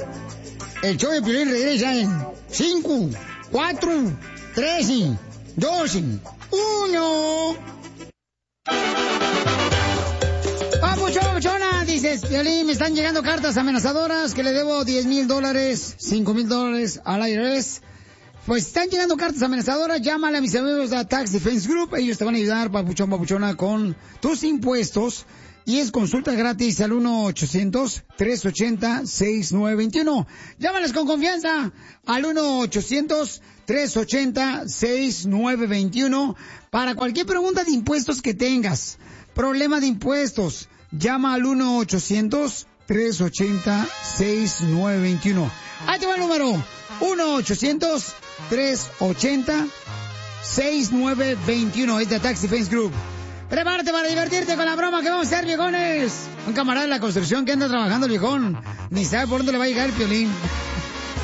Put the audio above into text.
El show de Piolín regresa en 5, 4, 3, 2, 1. Papuchón, papuchona, dices, Piolín, me están llegando cartas amenazadoras que le debo $10,000, $5,000 al IRS. Pues están llegando cartas amenazadoras, llámale a mis amigos de Tax Defense Group, ellos te van a ayudar, papuchón, papuchona, con tus impuestos. Y es consulta gratis al 1-800-380-6921. Llámales con confianza al 1-800-380-6921 para cualquier pregunta de impuestos que tengas. Problema de impuestos. Llama al 1-800-380-6921. Ahí te va el número. 1-800-380-6921. Es de Tax Defense Group. Prepárate para divertirte con la broma que vamos a hacer, viejones. Un camarada de la construcción que anda trabajando el viejón. Ni sabe por dónde le va a llegar el Piolín.